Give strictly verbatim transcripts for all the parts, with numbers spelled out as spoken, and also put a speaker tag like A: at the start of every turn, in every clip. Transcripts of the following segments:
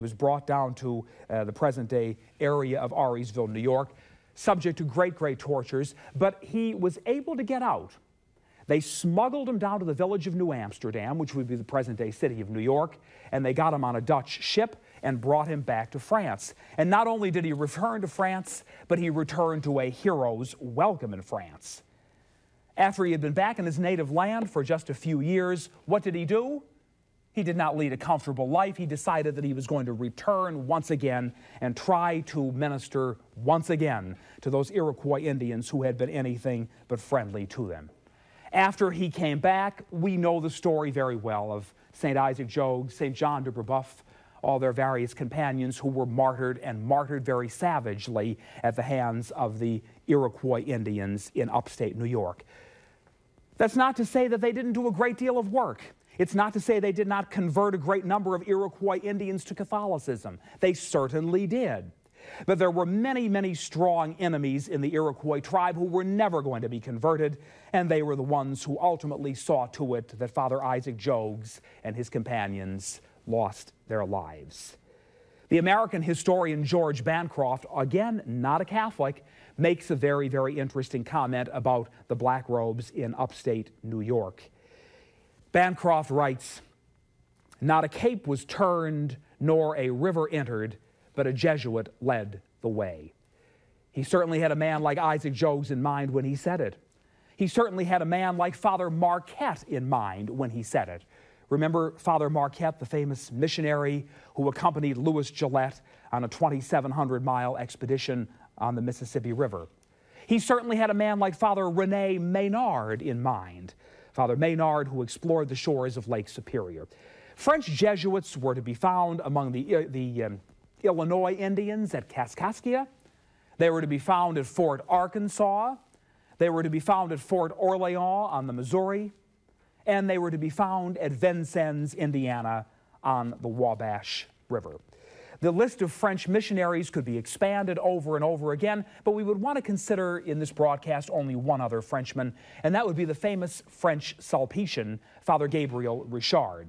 A: was brought down to uh, the present-day area of Auriesville, New York, subject to great, great tortures, but he was able to get out. They smuggled him down to the village of New Amsterdam, which would be the present-day city of New York, and they got him on a Dutch ship and brought him back to France. And not only did he return to France, but he returned to a hero's welcome in France. After he had been back in his native land for just a few years, what did he do? He did not lead a comfortable life. He decided that he was going to return once again and try to minister once again to those Iroquois Indians who had been anything but friendly to them. After he came back, we know the story very well of Saint Isaac Jogues, Saint John de Brebeuf, all their various companions who were martyred and martyred very savagely at the hands of the Iroquois Indians in upstate New York. That's not to say that they didn't do a great deal of work. It's not to say they did not convert a great number of Iroquois Indians to Catholicism. They certainly did. But there were many, many strong enemies in the Iroquois tribe who were never going to be converted, and they were the ones who ultimately saw to it that Father Isaac Jogues and his companions lost their lives. The American historian George Bancroft, again not a Catholic, makes a very, very interesting comment about the black robes in upstate New York. Bancroft writes, "Not a cape was turned, nor a river entered, but a Jesuit led the way." He certainly had a man like Isaac Jogues in mind when he said it. He certainly had a man like Father Marquette in mind when he said it. Remember Father Marquette, the famous missionary who accompanied Louis Gillette on a twenty-seven hundred mile expedition on the Mississippi River. He certainly had a man like Father Rene Maynard in mind. Father Maynard, who explored the shores of Lake Superior. French Jesuits were to be found among the, uh, the um, Illinois Indians at Kaskaskia. They were to be found at Fort Arkansas. They were to be found at Fort Orleans on the Missouri. And they were to be found at Vincennes, Indiana, on the Wabash River. The list of French missionaries could be expanded over and over again, but we would want to consider in this broadcast only one other Frenchman, and that would be the famous French Sulpician, Father Gabriel Richard.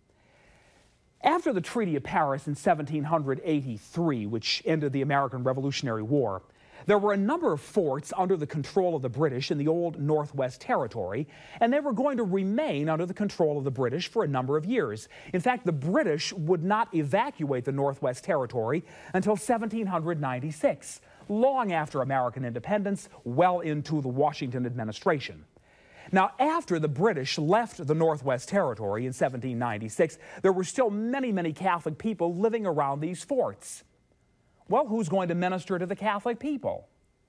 A: After the Treaty of Paris in seventeen eighty-three, which ended the American Revolutionary War, there were a number of forts under the control of the British in the old Northwest Territory, and they were going to remain under the control of the British for a number of years. In fact, the British would not evacuate the Northwest Territory until seventeen ninety-six, long after American independence, well into the Washington administration. Now, after the British left the Northwest Territory in seventeen ninety-six, there were still many, many Catholic people living around these forts. Well, who's going to minister to the Catholic people?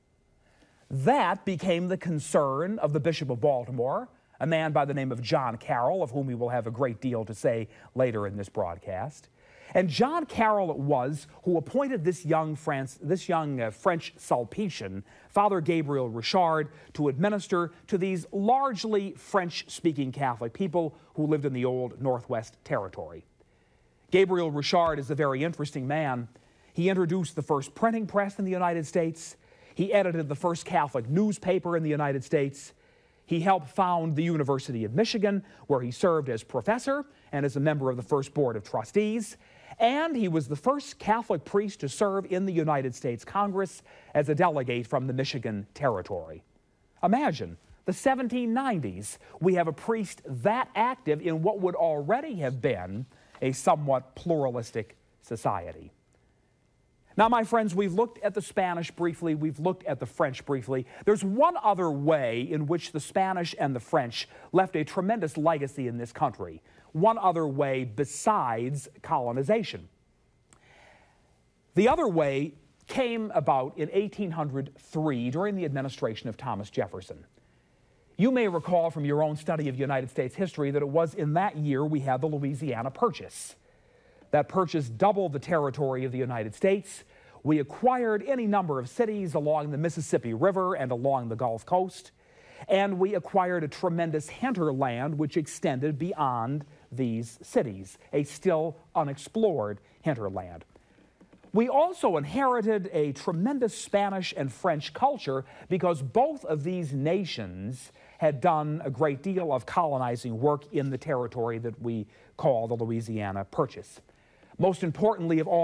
A: That became the concern of the Bishop of Baltimore, a man by the name of John Carroll, of whom we will have a great deal to say later in this broadcast. And John Carroll it was who appointed this young, France, this young uh, French Sulpician, Father Gabriel Richard, to administer to these largely French-speaking Catholic people who lived in the old Northwest Territory. Gabriel Richard is a very interesting man. He introduced the first printing press in the United States. He edited the first Catholic newspaper in the United States. He helped found the University of Michigan, where he served as professor and as a member of the first board of trustees. And he was the first Catholic priest to serve in the United States Congress as a delegate from the Michigan Territory. Imagine, the seventeen nineties, we have a priest that active in what would already have been a somewhat pluralistic society. Now, my friends, we've looked at the Spanish briefly, we've looked at the French briefly. There's one other way in which the Spanish and the French left a tremendous legacy in this country. One other way besides colonization. The other way came about in eighteen oh three during the administration of Thomas Jefferson. You may recall from your own study of United States history that it was in that year we had the Louisiana Purchase. That purchase doubled the territory of the United States. We acquired any number of cities along the Mississippi River and along the Gulf Coast, and we acquired a tremendous hinterland which extended beyond these cities, a still unexplored hinterland. We also inherited a tremendous Spanish and French culture because both of these nations had done a great deal of colonizing work in the territory that we call the Louisiana Purchase. Most importantly of all,